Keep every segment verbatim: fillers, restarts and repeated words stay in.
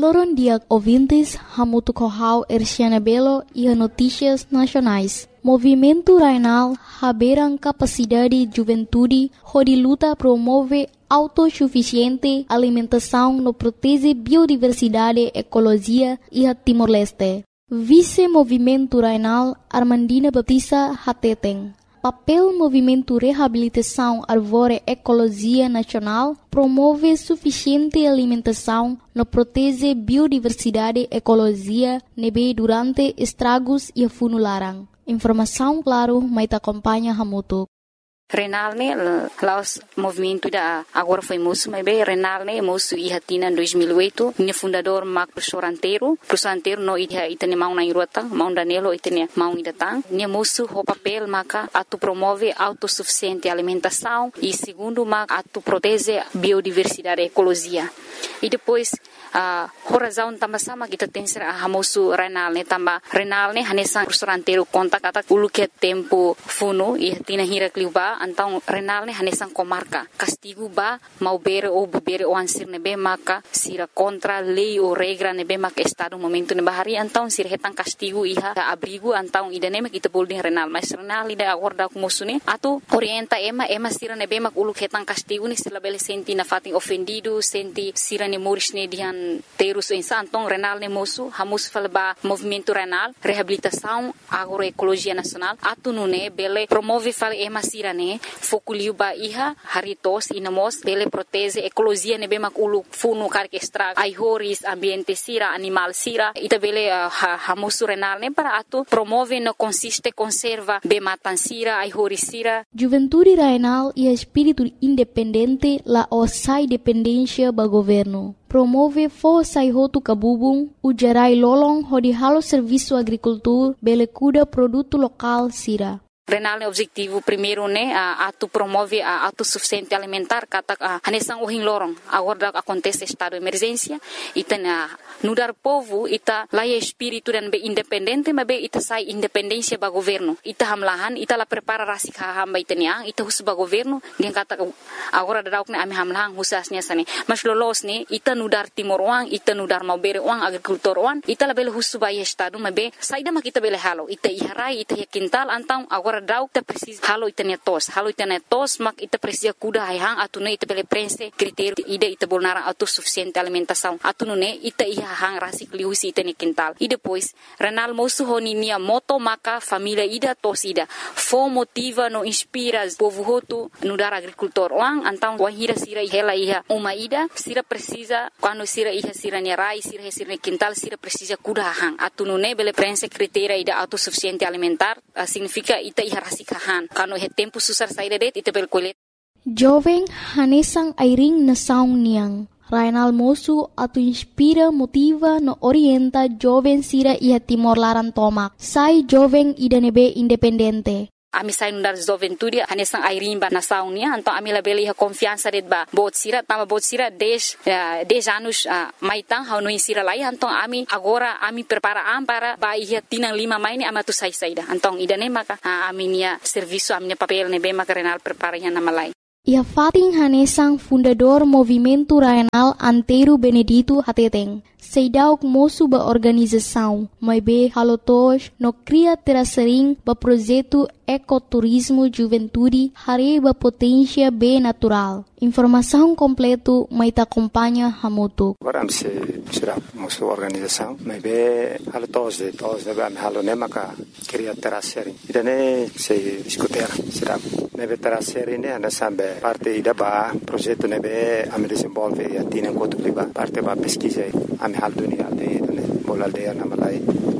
Loron dia ouvintes, Hamutu Kohau Erciana Belo e a Notícias Nacionais. Movimento Rainal haberam capacidade de juventude, onde luta promove autossuficiente alimentação no protege biodiversidade, ecologia e a Timor-Leste. Vice-Movimento Rainal Armandina Baptista Hateten. Papel Movimento Reabilitação Arvore Ecologia Nacional promove suficiente alimentação no protege biodiversidade, ecologia, nebe durante estragos e funularam. Informação, claro, mas acompanha Hamutu. Renal ne laos movimento da agora foi moço, mas bem Renal ne moço e hatina em dois mil e oito, minha fundador Marco professor Anteiro, professor Anteiro no ita itane mau na irota, mau danelo itane mau idatang, minha moço o papel maca atu promove autossuficiente alimentação e segundo maca atu protege biodiversidade, ecologia. E depois a uh, razão também sama kita tem ser a moço Renal ne também Renal ne hanesan professor Anteiro conta kata ulu que tempo funo e hatina hira kliuba. Então, renal ne hanesan comarca. Castigo ba mau bere ou bebere ou ansir nebe maka sira contra lei ou regra nebe maka estado momento ne bahari. Então, sira hetan castigo iha abrigo. Então, idane mak kita boleh renal. Mas renal ida acorda com moço ne. Ato orienta ema ema sira nebe mak uluk hetan castigo ne sila bele senti na fating ofendido senti sira ne moris ne dihan terus insa. Então, renal ne moço hamus falba movimento renal reabilitação agroecologia nacional. Ato nune bele promove fal ema sira ne fokuliu ba iha haritos inamos bele protege ecologia nebe mak ulu funu karke extra ai horis ambiente sira animal sira ita bele uh, hamusu renal ne para ato promove no consiste conserva be matan sira ai horis sira. Juventude Rainal e espírito independente la osai dependência ba governo. Promove força e roto cabubung, o gerai lolong hodi halo serviço agricultor bele cuda produto local sira. Renal ne objetivo primeiro ne a atu promove a autossuficiente alimentar kata hanesan ohin lorong agora acontece estado de emergência ita na nudar povo ita laia espírito dan be independente mas be ita sai independência ba governo ita hamlahan ita la prepara rasik hamba ita niang ita hus ba governo dia kata agora dauk ne ami hamlahan husasnya sane mas lolos ne ita nudar timor wang ita nudar mau bere wang agricultor wang ita la bele hus ba estado mas be saida mak ita bele halo ita iharai ita yakintal antang agora dauk ta precisa halo itania tos halo itania tos mak ita precisa kuda hang atune ita bele prense critério ida ita bolnara autossuficiente alimentação atune ita iha hang rasik liusi itani quintal e depois renal moço honinia moto maka família ida tos ida fo motiva no inspira povo hoto no dar agricultor wang antang wahira sira hela iha uma ida sira precisa quando sira iha sira ne rai sira sira quintal sira precisa kuda hang atune bele prense critério ida autossuficiente alimentar significa ita iha rasikahan kano he tempo susar saída det ite bel kolet jovem hanesang airing na saung niang Rainal moço atu inspira motiva no orienta jovem sira ia Timor Laran tomak sai jovem ida nebe independente. Ami sai nundar juventude hanesang airing ba na saung nia então ami la beli ha confiança det ba bot sira tama bot sira dez dez anos maitang ha no insira lai então ami agora ami prepara am para ba ia tinang lima mai ni amatu sai saida então ida ne maka ami nia serviço ami papel ne be maka renal prepara ia na malai. Ia fating hanesang fundador Movimento Rainal Anteiro Benedito Hateteng. Seidauk moço ba organização, mas be halotos no cria terasering ba projeto ecoturismo juventude hare ba potência be natural. Informação completo mai ta acompanha Hamutu. Agora se será moço organização, mas be halotos de todos de am halone maka cria terasering. Idane se escutar será nebe terasering ne ana sambe parte ida ba projeto nebe am desenvolve e atina enquanto liba parte ba pesquisa am hal dunia aldeia ne bol aldeia na malai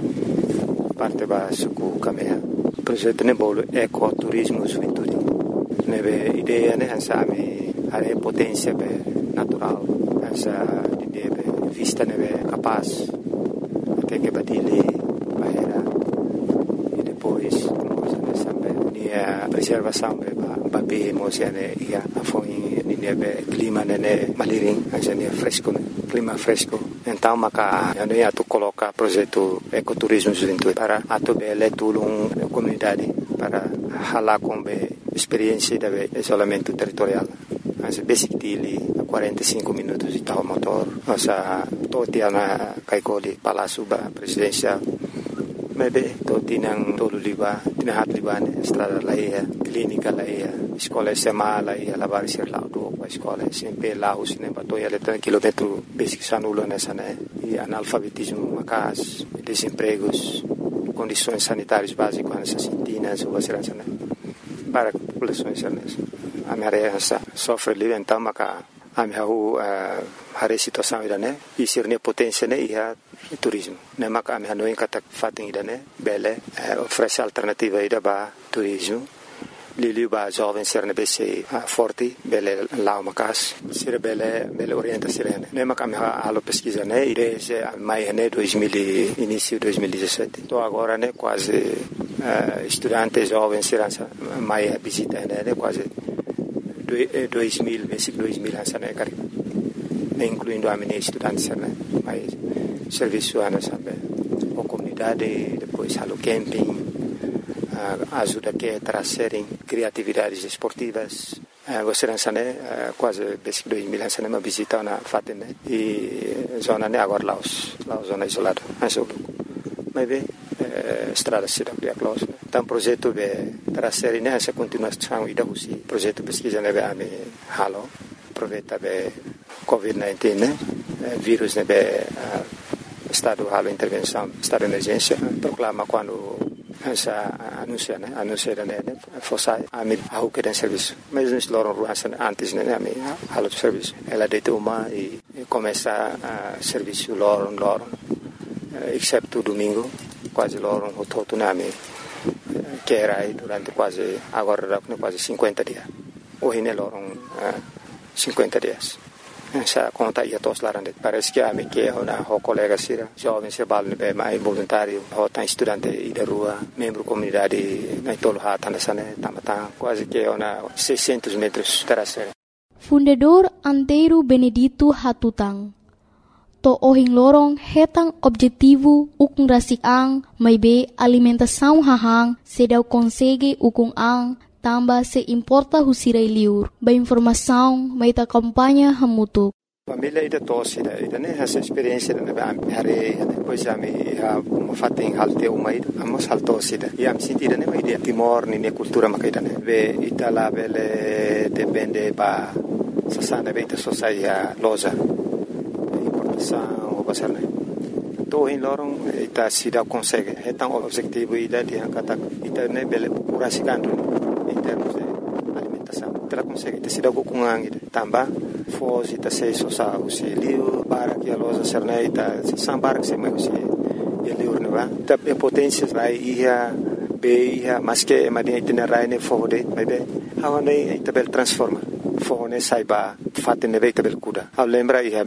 parte ba suku kamea projeto ne bol ecoturismo juventude nebe ideia ne ansami are potência be natural essa ideia be vista nebe capaz até que badile bahera e depois coisa ne sambe nia preservação be ba be emocione ia afoi nebe clima ne maliring essa ne fresco clima fresco. Então, maka ano ia tu coloca projeto ecoturismo juventude para atu bele tulung comunidade para hala com be experiência de isolamento territorial. As basic dili quarenta e cinco minutos de tal motor, nossa toti ana kaikoli palácio ba presidencial mebe toti nang tolu liba tinahat liba ne estrada laia clínica laia escola sema laia lavar ser lá do a escola sempre lá os ne bato ia letra quilômetro basic sanulo nessa né e analfabetismo macas desempregos condições sanitárias básicas nessas sintinas ou assim né para a população nessa a minha área sofre livre então maca a minha a situação ida né e ser ne potência né e a turismo né maca a minha não encata fatem ida né bele oferece alternativa ida ba turismo Lili ba jovem ser ne bese forte bele lá macas ser bele bele orienta serena né maca a minha alo pesquisa né e desde maio né dois mil início dois mil e dezessete tô agora né quase uh, estudantes jovens serão maio visita né quase dois mil basic dois mil hansa né cari incluindo a minha estudantes né mas serviço ana sabe a comunidade depois halo camping uh, ajuda que trazerem criatividades esportivas uh, você hansa né uh, quase basic dois mil hansa né uma visita na fatem né e zona né agora lá os lá zona isolada hansa mas bem estrada cidade de Aclaus então projeto de trazer nessa continuação e da usi projeto pesquisa né a me halo aproveita be covid dezenove né vírus né be estado halo intervenção estado de emergência proclama quando essa anuncia né anuncia né força a me a que tem serviço mas nós loram ruas antes né a me halo de serviço ela deita uma e começa a serviço loram loram exceto domingo quase loro o todo nome que era aí durante quase agora quase cinquenta dias hoje ne loro cinquenta dias essa conta ia todos lá parece que a me que uma o colega sira jovem se bal ne mais voluntário o tá estudante e da rua membro comunidade na tolo hata nessa né tamata quase que uma seiscentos metros terraceira Fundador Antero Benedito Hatutang to ohing lorong hetang objetivo ukung rasik-ang may be alimentação hahang sedaw konsege ukung ang tamba se importa husiray liur ba informação may ta kampanya hamutuk. Família ida tosse ida ida né essa experiência né ba hare depois a me a fatem halte uma ida amos haltosse ida e am sentida né ida timor ni cultura makaida né be itala bele depende ba sasana be ita sociedade loja o pasar né to em lorong ita sida consegue então o objetivo ida de kata ita né bele curasikan em termos de alimentação ita consegue ita sida com ang ida tamba foz ita se sosa o se liu para que a loja ser né ita sambar que se mais se ele urne va ita potência vai ia be ia mas que madia ita rai ne fode bebe hawa ne ita bel transforma Fone saiba fatte ne veita bel cuda. A lembra ia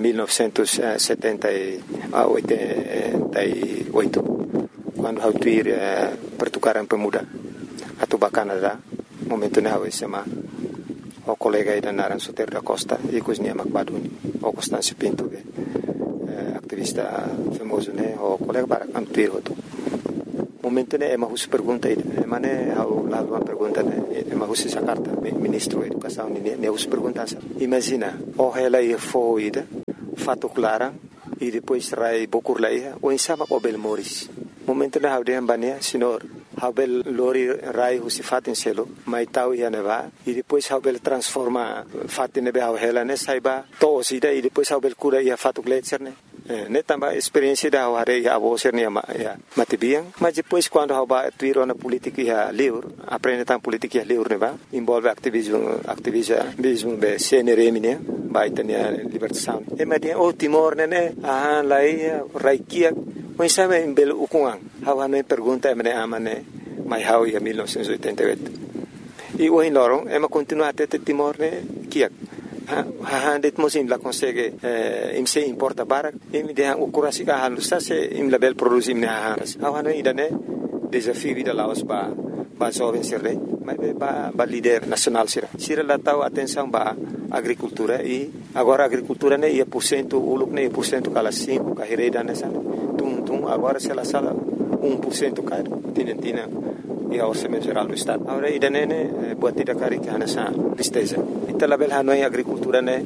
millenovecentosetenta e oito quando hau tuir per tocar en pemuda a tuba Canada momento ne hau sema o colega ida naran soter da Costa e cosnia Macbaduni o Constâncio Pinto be activista famoso ne o colega para am tuir hoto momento ne ema hus pergunta ida ema ne hau la uma pergunta ne ema hus essa carta ministro da educação ne ne hus pergunta imagina o ela ia foi ida fato clara e depois rai bokur laia o insama o bel moris momento ne hau de ambania senhor hau bel lori rai hus fatin selo mai tau ia neva e depois hau bel transforma fatin ne hau ela ne saiba to sida e depois hau bel cura ia fato gletser ne ne tambah experiência da hare ya abo ser ne ya matibiang mas depois quando hau ba tuiro na política ya livre aprende tam política ya livre ne ba envolve ativismo ativismo be C N R M ne ba itania libertação e madia o timor ne ne ah lai raikia mas sabe em belo ukuang hau ane pergunta me amane mai hau ya mil novecentos e oitenta e oito e o em lorong ema continua até timor ne kiak ha det mosim la consegue eh, im se importa barak im de o kurasika halu sa se im la bel produzim ne ha ha no idane desafio vida laos ba ba jovem serre mas ba ba líder nacional sira sira la tau atenção ba agricultura e agora agricultura ne ia por cento uluk ne por cento kala cinco ka hereda nessa tum tum agora se la sala um por cento cada tinentina e a orçamento geral do estado agora idane ne buat tidak kari kana sa listeza ita label hanoi agricultura ne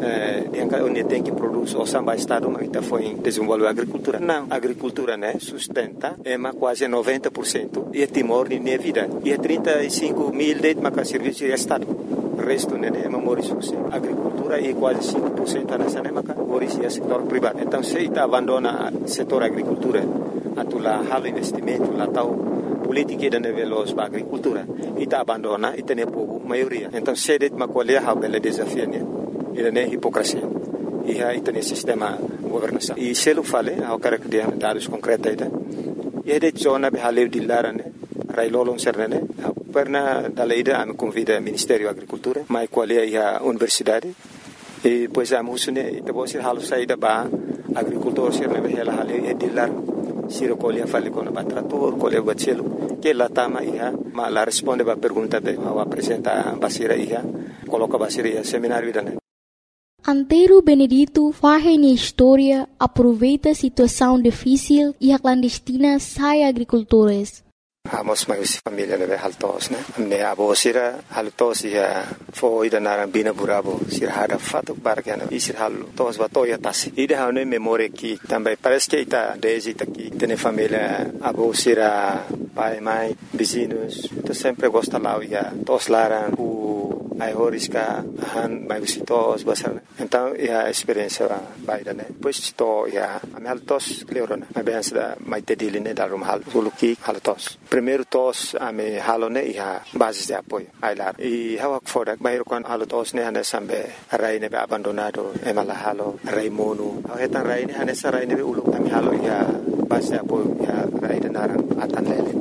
onde tem que produzir o samba estado mas está foi desenvolver a agricultura não a agricultura né sustenta é mais quase noventa por cento e é Timor de minha vida e é trinta e cinco mil de mais serviço de estado o resto né é memória a agricultura é quase cinco por cento nessa né mas é setor privado então se está abandona o setor agricultura a tu lá halo investimento lá tal política da nível da agricultura e está abandona e tem pouco maioria então se det uma colher a bela desafio né ele não é hipocrisia e aí tem sistema governação e se ele fala ao cara que tem dados concretos aí e é de zona de haleu de lara né railolong serne perna dalaida am convida Ministério da Agricultura mai qualia a universidade e pois a musune te bosir halu saída ba agricultor serne hela haleu e de lar siro colia fale com o trator colia bachelo que lá tama ia ma la responde ba pergunta be ao apresenta basira ia coloca basira ia seminário da Antero Benedito faz na história, aproveita a situação difícil e a clandestina sai agricultores. Amos mais família leve haltos né. Ne abo sira haltos ia foi da narambina burabo sira hada fato bargana e sira haltos batoya tasi. Ida hane memória que também parece que está desde aqui tem família abo sira pai mãe vizinhos tu sempre gosta lá ia tos laran ai horiska han mai visitos basar então a experiência vai da né depois to ia am haltos cleorona a bem da mai tediline da rum hal suluki haltos primeiro tos ame halone ia base de apoio ai lá e hawa fora vai con haltos ne hane sambe rai ne abandonado e mala halo rai monu eta rai ne hane sarai ne ulu ame halo ia base de apoio ia rai da naran atan lele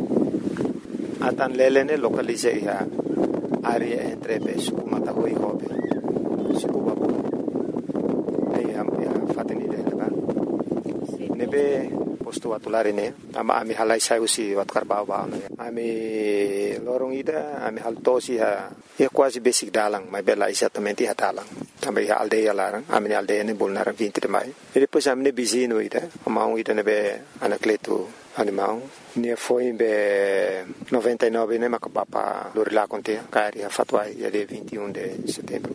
atan lele ne localize ia área entre Suku Matahui e Hobe, Suku Babu. Aí a fatini dele, tá? Nebe posto atular ini, ama ami halai saiu si watkar bawa né. Ami lorong ida, ami halto si ha, é quase basic dalang, mas bela exatamente ha dalang. Também a aldeia larang, ami aldeia ne bolnar vinte de maio. E depois ami ne bizino ida, amau ida nebe anacleto animal. Ne foi em noventa e nove né macapapa Lorila contea cari a fatwa ia de vinte e um de setembro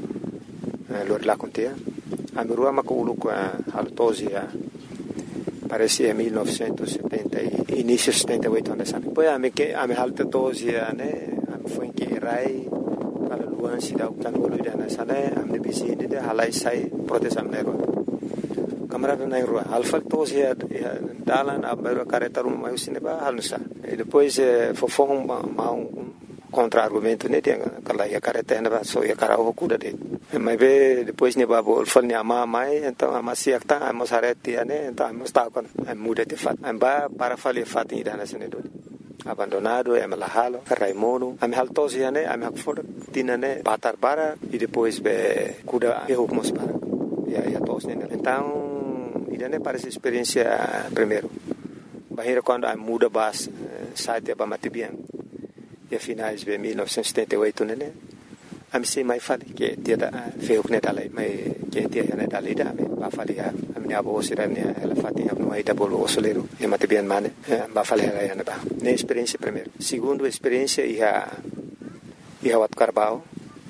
Lorila contea a mirua maculu com a altosia parecia mil novecentos e setenta e início de setenta e oito anos depois a me que a me alta tosia né foi em que rai para luan se dá o cano do dana sale a me bizinde de halai sai proteção nero camarada na rua alfa tosia dalan abaru careta rum mai usine ba halusa e depois fofong ma um contra-argumento né tem aquela ia careta na ba so ia cara o cuda de mas be depois ne babo fal ne ama mai então ama siak ta ama sareti né então ama sta con muda de fat amba para fali fat ida na sene do abandonado é malahalo raimono am haltosia né am hakfor tinane batar bara e depois be cuda erro mos para ia ia tos né então idane parece experiência primeiro bahira quando a muda bas site ba matibian e finais de mil novecentos e setenta e oito né am se mai fale que dia da feu né dalai mai que dia né dalai da ba fale a minha avó sirane ela fatia no aí da bolo osoleiro e matibian mane ba fale ela né ba ne experiência primeiro segundo experiência ia ia wat carbao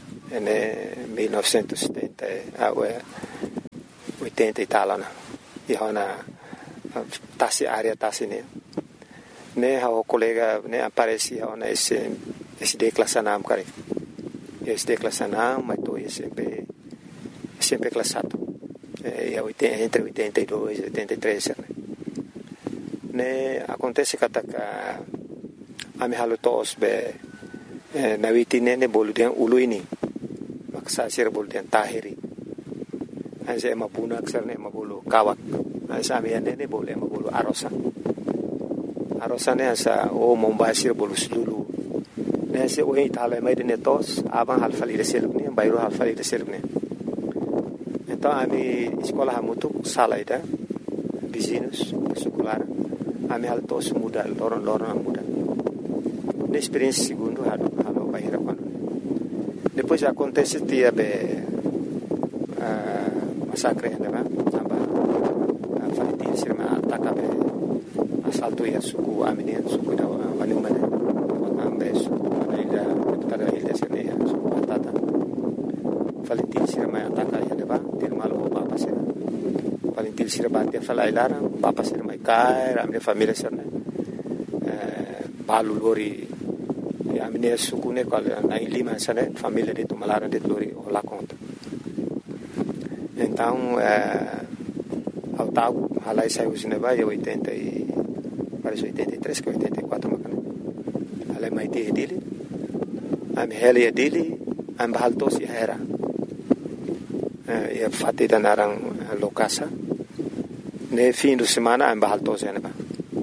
né mil novecentos e setenta a oitenta e tal né e hona tasi área tasi né né o colega né aparecia ona esse esse declassanam cara esse declassanam mas tô sempre sempre classado é entre oitenta e dois e oitenta e três né né acontece que ataca a me halutos be na vitine ne boludian uluini maksa sir boludian tahiri Anse mapuna ksarne mabulu kawak. Ansa amiane ne boleh mabulu arosa. Arosa ne ansa o mombasir bolu sulu. Ne se o itala mai de netos aban halfali de selukne bayro halfali de selukne. Então ami escola hamutu salaida vizinhos secular ami haltos muda loron loron muda. Ne experiência segundo halo halo bayra quando. Depois acontece dia be masakre né aba falitin sirma atakabe asalto ya suku aminen suku da wanumane ambe suku ida tada ida sene suku atata falitin sirma ataka paling til sira batia falai lara papa sira mai kai ramne família sira balu lori ya amne sukune kal na lima sana família de tumalara de lori ola conta então ao tal halai sai usine vai oitenta e parece oitenta e três que oitenta e quatro macana halai mai te dele am heli dele am bahaltos ya era e fatti da narang lokasa ne fim de semana am bahaltos ya ba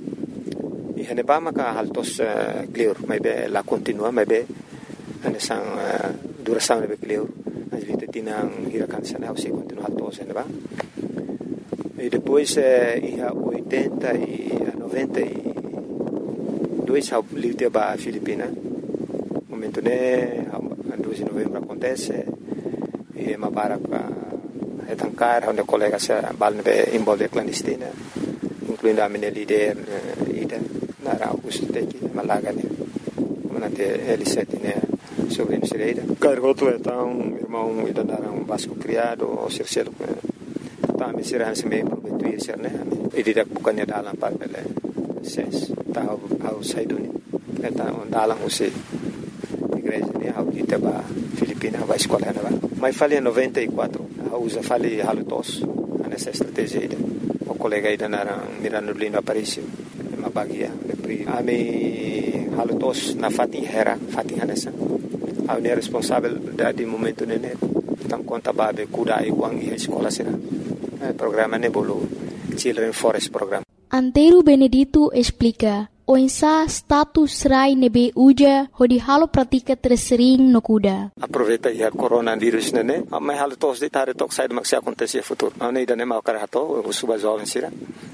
e hene ba maka haltos clear mai be la continua mai be ane sang duração ne be clear ajlite tinang hirakan sana o se continua haltos ya ba e depois e a oitenta e a noventa e dois ao livre ba Filipina momento ne a dois de novembro acontece e uma barca é tancar onde colega se balne be envolve clandestina incluindo a minha líder ida na Augusto teki Malaga né manate L sete né sobre Misereira cargoto então irmão ida na um basco criado o Circelo tá me será se me prometo ir ser né e ida bukannya dalam papel ses tá ao saiduni então dalam usi igreja né ao ita ba Filipina vai escola né mas falei em noventa e quatro a usa falei halutos nessa estratégia ida o colega ida na Mirano Lindo Aparício uma bagia a me halutos na fati hera fati hanesa a ne responsável da de momento nene tam conta babe kuda e wang e escola será programa ne bolo Children Forest Program. Antero Benedito explica o insa status rai nebe uja hodi halo pratika tersering no kuda. Aproveita ia coronavírus nene, mas halo tos de tare tok sai maksi acontecer futuro. Ane ida ne mau karato o suba jovem sira.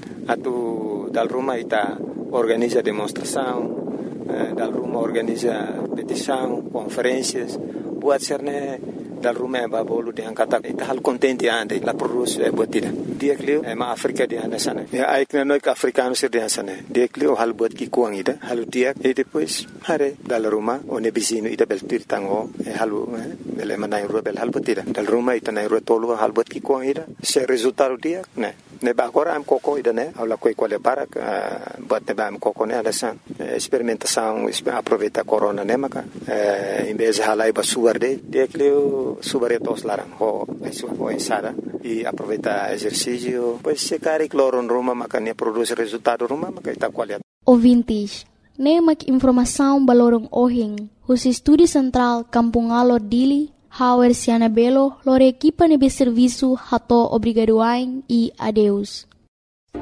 Atu dal rumah ita organiza demonstração, dal rumah organiza petição, conferências, buat serne dal rumah babolo de angkata ita hal contente ande la produz e botida. Dia klio e ma Afrika di anda sana. Ya aikna noi africano sir di sana. Dia klio hal buat ki kuang ida, hal dia e depois hare dal rumah one bisino ida bel tir tango e halu bele manai ro bel hal botida. Dal rumah ita nai ro tolu hal buat ki kuang ida. Se resultado dia ne ne ba agora am coco ida ne aula coi quale para buat ne ba am coco ne ada san experimentação aproveita corona ne maka em vez halai ba suarde dia klio subaretos larang ho ho insada e aproveita exercício pois se cari cloro em Roma makanya produz resultado Roma maka ita qualidade. Ouvintes, nemak informação balorong ohing hus estúdio central Kampung Alor Dili Hauer Siana Belo lore equipa nebe serviço hato obrigadoain e adeus.